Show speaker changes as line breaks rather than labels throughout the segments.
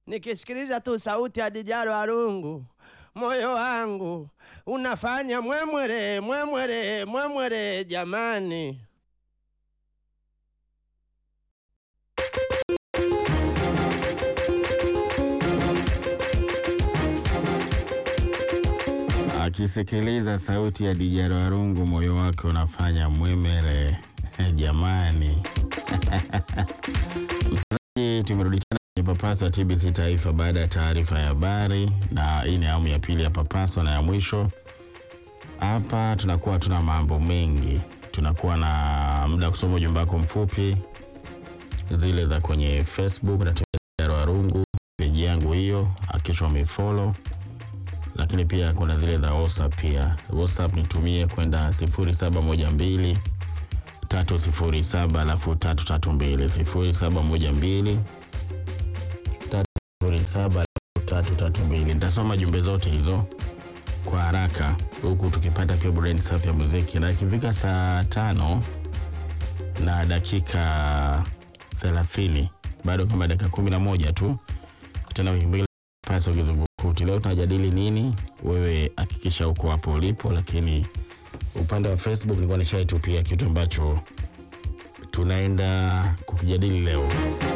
Nikisikiliza tu sauti ya Dijaro Arungu, moyo wangu unafanya mwemwere mwemwere mwemwere jamani.
Akisikiliza sauti ya Dijaro Arungu, moyo wake unafanya mwemere jamani. Msikilizaji, tumerudi tena kwenye Papaso ya TBC Taifa baada ya taarifa ya habari, na hii ni awamu ya pili ya Papaso na ya mwisho. Hapa tunakuwa tuna mambo mengi. Tunakuwa na muda kusoma ujumbe wako mfupi, zile za kwenye Facebook na Dijaro Arungu, page yangu hiyo, hakikisha umefollow. Lakini pia kuna zile za WhatsApp pia. WhatsApp nitumie kwenda 0712 307 alafu 332 0712 307 332. Nitasoma jumbe zote hizo kwa haraka, huku tukipata pia burudani safi ya muziki. Na ikifika saa 5 na dakika 30, bado kama dakika 11 tu, kutana wiki Papaso Kizungumkuti. Leo tunajadili nini? Wewe hakikisha uko hapo ulipo, lakini upande wa Facebook nilikuwa nishaitupia kitu ambacho tunaenda kukijadili leo.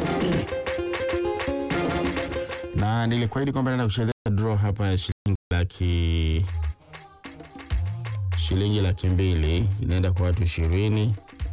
Na nilikuahidi kwamba naenda kuchezea draw hapa ya shilingi laki mbili, inaenda kwa watu 20.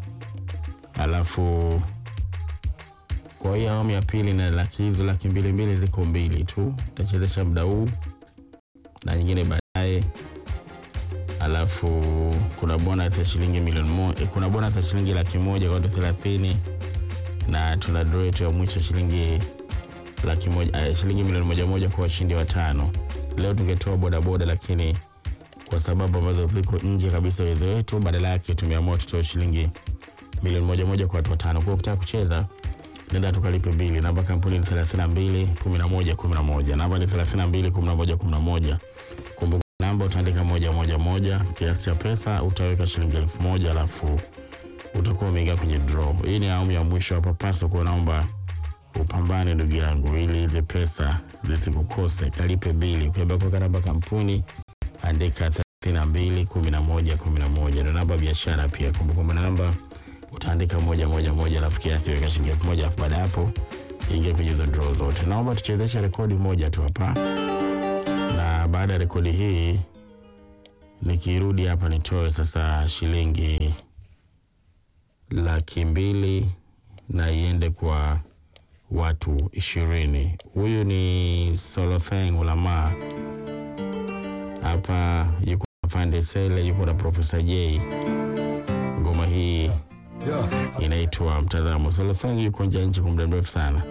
Alafu kwa hiyo awamu ya pili na laki mbili ziko mbili tu. Tutachezesha muda huu na nyingine baadaye. Alafu kuna bonus ya shilingi milioni moja, kuna bonus ya shilingi laki moja kwa watu 30, na tuna draw yetu ya mwisho shilingi laki moja, shilingi milioni moja kwa washindi watano. Leo tungetoa bodaboda, lakini kwa sababu ambazo ziko nje kabisa uwezo wetu, badala yake tumeamua tutoe shilingi milioni moja kwa watu watano. Kwa ukitaka kucheza, nenda tukalipe bili. Namba kampuni ni 321111. Namba ni 321111. Kumbuka namba utaandika 111, kiasi cha pesa utaweka shilingi 1000, alafu utakuwa umeingia kwenye draw. Hii ni awamu ya mwisho hapa Papaso, kwa naomba upambane ndugu yangu ili hizo pesa zisikukose. Kalipe bili. Ukiambia kwa namba kampuni andika 321111. Ndio namba biashara pia. Kumbuka namba utaandika 111, alafu kiasi weka shilingi 1000, alafu baada hapo ingia kwenye hizo draw zote. Naomba tuchezeshe rekodi moja tu hapa, na baada ya rekodi hii nikirudi hapa nitoe sasa shilingi laki mbili na iende kwa watu 20. Huyu ni Solotheng Ulama. Hapa yuko Afande Sele, yuko na Professor J. Ngoma hii inaitwa Mtazamo. Solotheng yuko nje kwa muda mrefu sana.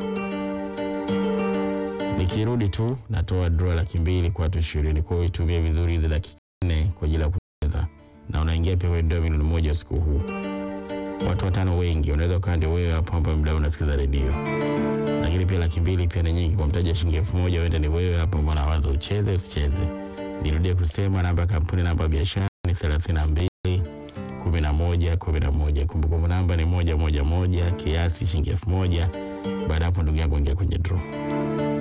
Nikirudi tu natoa draw laki mbili kwa watu 20. Kwa hiyo itumie vizuri hizo dakika 4 kwa ajili ya kucheza, na unaingia pia kwenye milioni moja usiku huu. Watu watano wengi, unaweza ukawa ndio wewe hapo muda unasikiza redio. Lakini pia laki mbili pia ni nyingi, kwa mtaji shilingi 1000 uende ni wewe hapo, mbona wazo ucheze usicheze. Nirudie kusema namba kampuni, namba biashara ni 321111. Kumbuka namba ni 111, kiasi shilingi 1000. Baada hapo ndugu yangu ingia kwenye draw.